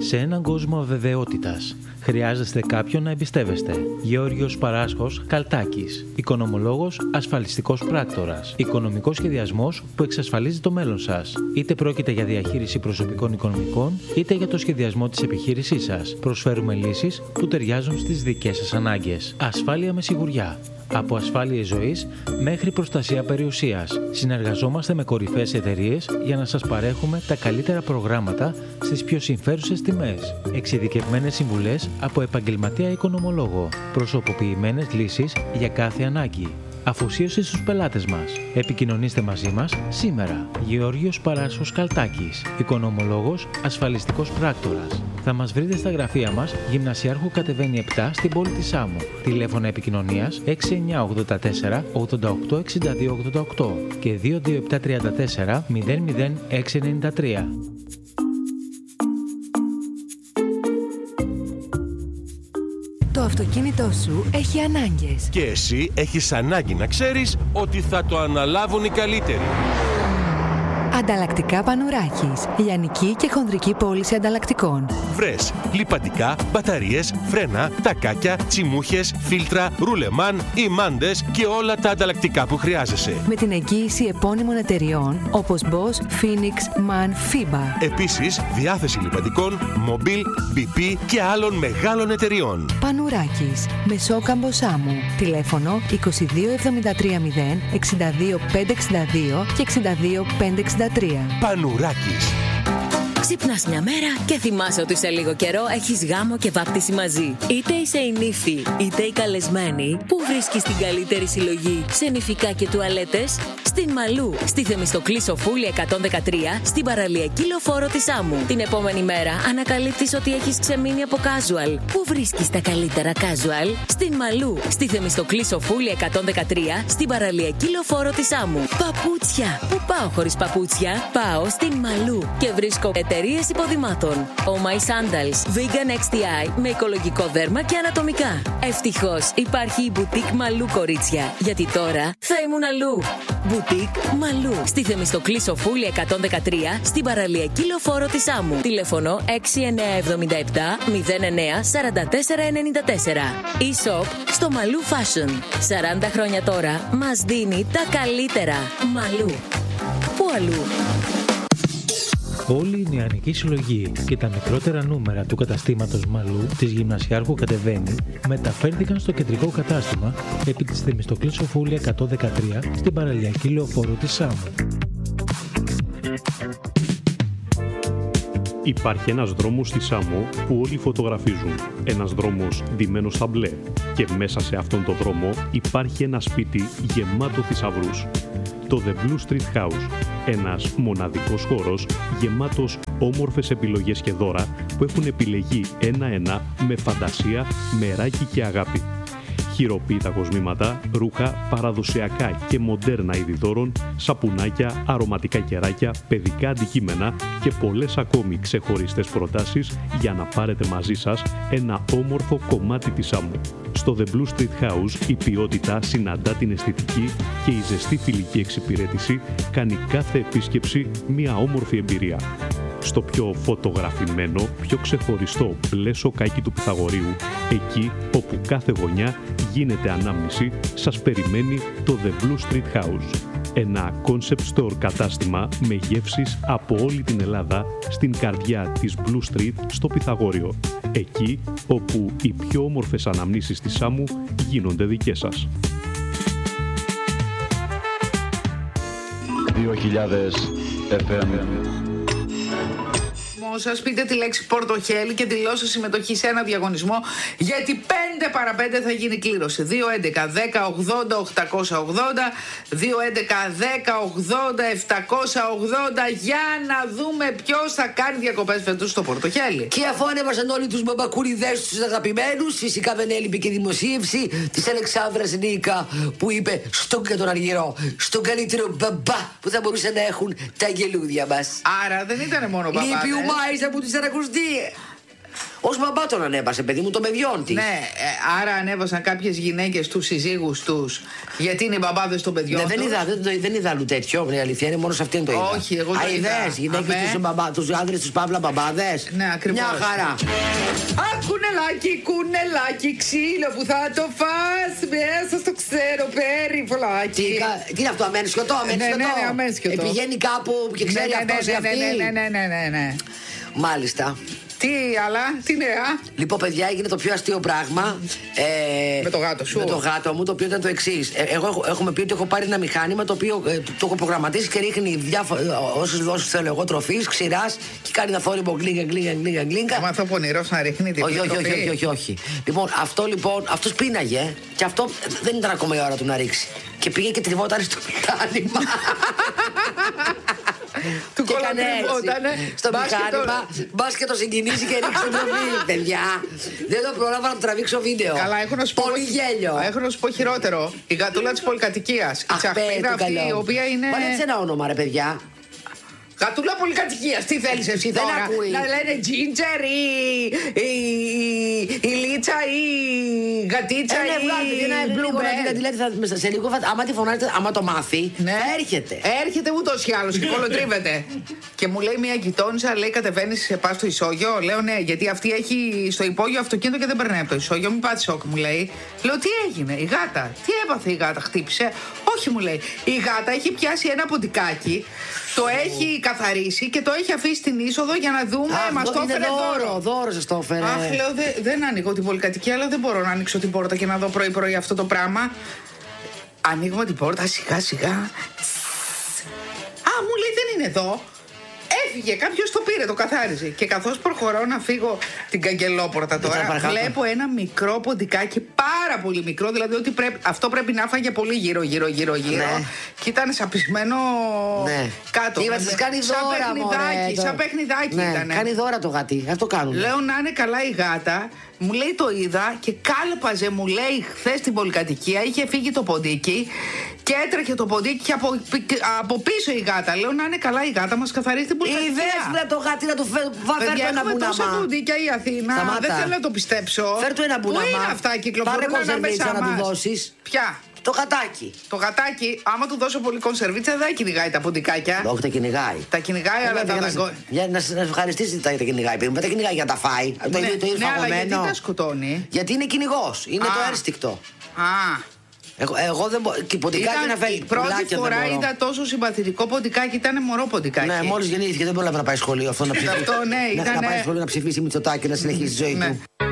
σε έναν κόσμο αβεβαιότητας. Χρειάζεστε κάποιον να εμπιστεύεστε. Γεώργιος Παράσχος Καλτάκης. Οικονομολόγος, ασφαλιστικός πράκτορας. Οικονομικός σχεδιασμός που εξασφαλίζει το μέλλον σας. Είτε πρόκειται για διαχείριση προσωπικών οικονομικών, είτε για το σχεδιασμό της επιχείρησής σας. Προσφέρουμε λύσεις που ταιριάζουν στις δικές σας ανάγκες. Ασφάλεια με σιγουριά. Από ασφάλειες ζωής μέχρι προστασία περιουσίας. Συνεργαζόμαστε με κορυφαίες εταιρείες για να σας παρέχουμε τα καλύτερα προγράμματα στις πιο συμφέρουσες τιμές. Εξειδικευμένες συμβουλές από επαγγελματία οικονομολόγο. Προσωποποιημένες λύσεις για κάθε ανάγκη. Αφοσίωση στους πελάτες μας. Επικοινωνήστε μαζί μας σήμερα. Γεώργιος Παράσχος Καλτάκης. Οικονομολόγος, ασφαλιστικός πράκτορας. Θα μας βρείτε στα γραφεία μας, Γυμνασιάρχου κατεβαίνει 7 στην πόλη της Σάμου. Τηλέφωνα επικοινωνίας 6984 88 62 88 και 22734 00693. Το αυτοκίνητό σου έχει ανάγκες. Και εσύ έχεις ανάγκη να ξέρεις ότι θα το αναλάβουν οι καλύτεροι. Ανταλλακτικά Πανουράκης. Λιανική και χονδρική πώληση ανταλλακτικών. Βρες λιπαντικά, μπαταρίες, φρένα, τακάκια, τσιμούχες, φίλτρα, ρουλεμάν, ημάντες και όλα τα ανταλλακτικά που χρειάζεσαι. Με την εγγύηση επώνυμων εταιριών όπως Bosch, Phoenix, MAN, FIBA. Επίσης, διάθεση λιπαντικών, Mobil, BP και άλλων μεγάλων εταιριών. Πανουράκης. Μεσόκαμπο Σάμου. Τηλέφωνο 22730 62 562 και 62 563. Πανουράκης. Ξυπνάς μια μέρα και θυμάσαι ότι σε λίγο καιρό έχεις γάμο και βάπτιση μαζί. Είτε είσαι η νύφη, είτε η καλεσμένη, που βρίσκεις την καλύτερη συλλογή σε νηφικά και τουαλέτες? Στην Μαλού, στη Θεμιστοκλή Σοφούλη 113, στην παραλιακή λεωφόρο της Σάμου. Την επόμενη μέρα ανακαλύπτεις ότι έχεις ξεμείνει από casual. Πού βρίσκεις τα καλύτερα casual? Στην Μαλού, στη Θεμιστοκλή Σοφούλη 113, στην παραλιακή λεωφόρο της Σάμου. Παπούτσια! Πού πάω χωρίς παπούτσια? Πάω στην Μαλού και βρίσκω εταιρείες υποδημάτων. Oh My Sandals, Vegan XTI με οικολογικό δέρμα και ανατομικά. Ευτυχώς υπάρχει η Boutique Μαλού, κορίτσια, γιατί τώρα θα ήμουν αλλού. Boutique Μαλού, στη Θεμιστοκλή Σοφούλη 113, στην παραλιακή λεωφόρο της Σάμου. Τηλέφωνο 6977 09 44 94. E-shop στο Μαλού Fashion. 40 χρόνια τώρα μας δίνει τα καλύτερα. Μαλού. Πού αλλού? Όλη η νεανική συλλογή και τα μικρότερα νούμερα του καταστήματος Μαλού της Γυμνασιάρχου κατεβαίνει μεταφέρθηκαν στο κεντρικό κατάστημα επί της Θεμιστοκλής Σοφούλη 113 στην παραλιακή λεωφόρο της Σάμου. Υπάρχει ένας δρόμος στη Σάμο που όλοι φωτογραφίζουν. Ένας δρόμος ντυμένος στα μπλε. Και μέσα σε αυτόν τον δρόμο υπάρχει ένα σπίτι γεμάτο θησαυρούς. Το The Blue Street House. Ένας μοναδικός χώρος γεμάτος όμορφες επιλογές και δώρα που έχουν επιλεγεί ένα-ένα με φαντασία, μεράκι και αγάπη. Χειροποίητα κοσμήματα, ρούχα, παραδοσιακά και μοντέρνα είδη δώρων, σαπουνάκια, αρωματικά κεράκια, παιδικά αντικείμενα και πολλές ακόμη ξεχωριστές προτάσεις για να πάρετε μαζί σας ένα όμορφο κομμάτι της Σάμου. Στο The Blue Street House η ποιότητα συναντά την αισθητική και η ζεστή φιλική εξυπηρέτηση κάνει κάθε επίσκεψη μια όμορφη εμπειρία. Στο πιο φωτογραφημένο, πιο ξεχωριστό μπλε σοκάκι του Πυθαγορείου, εκεί όπου κάθε γωνιά γίνεται ανάμνηση, σας περιμένει το The Blue Street House. Ένα concept store κατάστημα με γεύσεις από όλη την Ελλάδα στην καρδιά της Blue Street στο Πυθαγόριο. Εκεί όπου οι πιο όμορφες αναμνήσεις της Σάμου γίνονται δικές σας. 2000 FM. Σας πείτε τη λέξη Πορτοχέλη και δηλώσω συμμετοχή σε ένα διαγωνισμό, γιατί 5 παρα 5 θα γίνει κλήρωση. 2-11-10-80-880, 2-11-10-80-780, για να δούμε ποιος θα κάνει διακοπές φέτος στο Πορτοχέλη. Και αφού ανέβασαν όλοι τους μπαμπακουριδές τους αγαπημένους, φυσικά δεν έλειπε και δημοσίευση της Αλεξάνδρας Νίκα, που είπε στον και τον Αργυρό, στον καλύτερο μπαμπά που θα μπορούσαν να έχουν τα αγγελούδια μας. Άρα δεν ήταν μόνο μπαμπάδες. Λείπει ο Μάης από τις ανακουστίες. Ως μπαμπά τον ανέβασε, παιδί μου, το παιδιών της. Ναι, άρα ανέβασαν κάποιες γυναίκες τους συζύγους τους, γιατί είναι οι μπαμπάδες των παιδιών τους. Δεν είδα αλλού τέτοιο, η αλήθεια είναι, μόνο σε αυτήν το είδα. Όχι, εγώ το είδα. Αηδές, γυναίκες τους άντρες τους παύλα μπαμπάδες. Ναι, ακριβώς. Μια χαρά. Κουνελάκι, ξύλο που θα το φας μέσα στο ξέρω περιβολάκι. Τι είναι αυτό, αμένσιωτό, αμένσιωτό. Πηγαίνει κάπου και ξέρει αυτός ή αυτή. Ναι. Μάλιστα. Τι άλλα, τι νέα. Λοιπόν, παιδιά, έγινε το πιο αστείο πράγμα. Με το γάτο σου. Με το γάτο μου, το οποίο ήταν το εξής. Εγώ έχουμε πει ότι έχω πάρει ένα μηχάνημα το οποίο το έχω προγραμματίσει και ρίχνει όσους θέλω εγώ τροφής, ξηράς και κάνει ένα θόρυβο γκλίγκα. Μα αυτό πονηρός να ρίχνει την τροφή. Όχι. Λοιπόν, αυτός πίναγε και αυτό δεν ήταν ακόμα η ώρα του να ρίξει. Και πήγε και τριβόταν στο μηχάνημα. Του κολοτριβότανε στο μηχάνημα, μπας και το συγκινήσει και ρίξει το τροφή. Παιδιά, δεν το πρόλαβα να το τραβήξω βίντεο. Καλά, έχω να σου πω. Πολύ γέλιο. Έχω να σου πω χειρότερο. Η γατούλα της πολυκατοικίας. Η τσαχπίνα αυτή, η οποία είναι. Βάλε έτσι ένα όνομα, ρε παιδιά. Γατούλα πολυκατοικίας, τι θέλεις εσύ δεν τώρα? Ακούει. Να λένε Ginger ή Λίτσα ή Γατίτσα ή Bluebell. Σε λίγο, άμα τη φωνάζετε, άμα το μάθει, έρχεται. Έρχεται ούτως ή άλλως και κολοτρίβεται. Και μου λέει μια γειτόνισσα, λέει κατεβαίνεις, πας στο ισόγειο. Λέω ναι, γιατί αυτή έχει στο υπόγειο αυτοκίνητο και δεν περνάει από το ισόγειο. Μην πάτε σοκ, μου λέει. Λέω τι έγινε, η γάτα, τι έπαθε η γάτα, χτύπησε? Όχι, μου λέει, η γάτα έχει πιάσει ένα ποντικάκι. Το έχει καθαρίσει και το έχει αφήσει στην είσοδο για να δούμε. Μας το έφερε δώρο. Δώρο σας το έφερε. Αχ, λέω, δεν ανοίγω την πολυκατοικία, αλλά δεν μπορώ να ανοίξω την πόρτα και να δω πρωί-πρωί αυτό το πράγμα. Ανοίγουμε την πόρτα σιγά-σιγά. Α, μου λέει δεν είναι εδώ. Έφυγε, κάποιος το πήρε, το καθάριζε. Και καθώς προχωρώ να φύγω την καγκελόπορτα τώρα, βλέπω ένα μικρό ποντικάκι, πάρα πολύ μικρό, δηλαδή ότι αυτό πρέπει να φάγε πολύ γύρω. Ναι. Και ήταν σαπισμένο κάτω. Τι σας κάνει δώρα, σαν παιχνιδάκι ήταν. Κάνει δώρα το γατί, αυτό κάνουν. Λέω να είναι καλά η γάτα. Μου λέει το είδα και κάλπαζε, μου λέει χθες στην πολυκατοικία, είχε φύγει το ποντίκι και έτρεχε το ποντίκι και από πίσω η γάτα. Λέω να είναι καλά η γάτα, μας καθαρίζει την πολυκατοικία. Είδες το γάτι να του φέρει ένα μπουνάμα. Τόσα ποντίκια η Αθήνα, δεν θέλω να το πιστέψω. Φέρ του ένα μπουνάμα. Πού είναι αυτά, κυκλοφορούν ανάμεσά να του μας. δώσεις. Ποια? Το γατάκι. Το γατάκι, άμα του δώσω πολύ κονσερβίτσα, δεν κυνηγάει τα ποντικάκια. Όχι, τα κυνηγάει. Τα κυνηγάει, αλλά τα δαγκώνει. Να σε ευχαριστήσει τα κυνηγάει. Δεν τα κυνηγάει για να τα φάει. Το ίδιο αλλά γιατί τα σκοτώνει? Γιατί είναι κυνηγός. Είναι το ένστικτο. Εγώ δεν μπορώ. Και ποντικάκι να φέρει. Πρώτη φορά είδα τόσο συμπαθητικό ποντικάκι, ήταν μωρό ποντικάκι. Ναι, μόλις γεννήθηκε δεν πρόλαβε να πάει σχολείο αυτό να ψηφίσει. Αυτό, ναι, να πάει σχολείο να ψηφίσει Μητσοτάκη να συνεχίσει τη ζωή του.